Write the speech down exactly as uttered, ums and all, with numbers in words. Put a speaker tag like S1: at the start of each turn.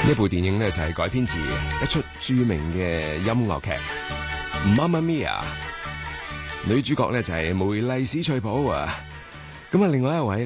S1: 呢部電影咧就係改編自一出著名嘅音樂劇《Mamma Mia》，女主角咧就係梅麗史翠普啊。咁啊，另外一位